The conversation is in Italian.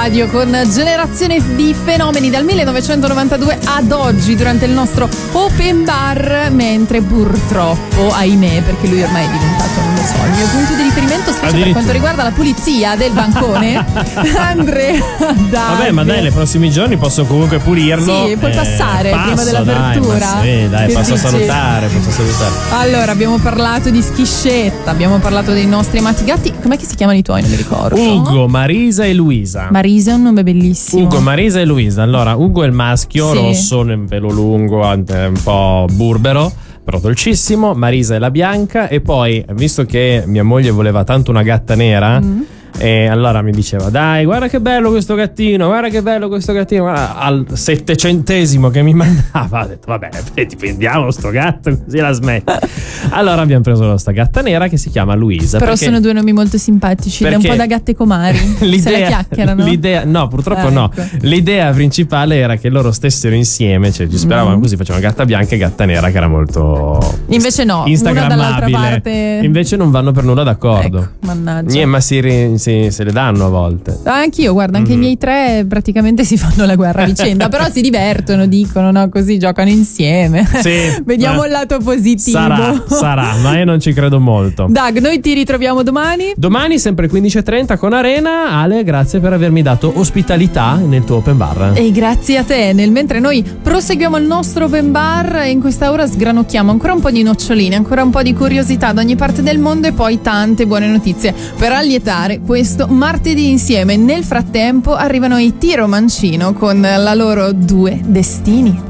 radio con Generazione di fenomeni dal 1992 ad oggi durante il nostro open bar, mentre purtroppo, ahimè, perché lui ormai è diventato, non lo so, il mio punto di riferimento specie per quanto riguarda la pulizia del bancone, Andrea Dag. Vabbè, ma dai, nei prossimi giorni posso comunque pulirlo. Sì, puoi passare prima dell'apertura. Dai, posso salutare. Allora, abbiamo parlato di schiscetta, abbiamo parlato dei nostri amati gatti. Com'è che si chiamano i tuoi? Non mi ricordo. Ugo, Marisa e Luisa. Marisa è un nome bellissimo. Ugo, Marisa e Luisa. Allora, Ugo è il maschio, rosso, nel pelo lungo, un po' burbero, però dolcissimo. Marisa è la bianca. E poi, visto che mia moglie voleva tanto una gatta nera, e allora mi diceva: dai, guarda che bello questo gattino, guarda, al 700° che mi mandava ho detto: vabbè, ti prendiamo sto gatto così la smetti. Allora abbiamo preso sta gatta nera che si chiama Luisa. Però sono due nomi molto simpatici, è un po' da gatte comari. Se la chiacchierano. No, purtroppo no. Ecco. L'idea principale era che loro stessero insieme, cioè ci speravano così, facevano gatta bianca e gatta nera, che era molto invece no, una dall'altra parte. Invece non vanno per nulla d'accordo. Ecco, mannaggia. Ma se le danno a volte. Anch'io, guarda, anche i miei tre praticamente si fanno la guerra a vicenda, però si divertono, dicono, no? Così giocano insieme. Sì, vediamo il lato positivo. Sarà, ma io non ci credo molto. Dag, noi ti ritroviamo domani. Domani sempre 15:30 con Arena. Ale, grazie per avermi dato ospitalità nel tuo open bar. E grazie a te. Mentre noi proseguiamo il nostro open bar, in questa ora sgranocchiamo ancora un po' di noccioline, ancora un po' di curiosità da ogni parte del mondo e poi tante buone notizie per allietare questo martedì insieme. Nel frattempo arrivano i Tiro Mancino con la loro Due Destini.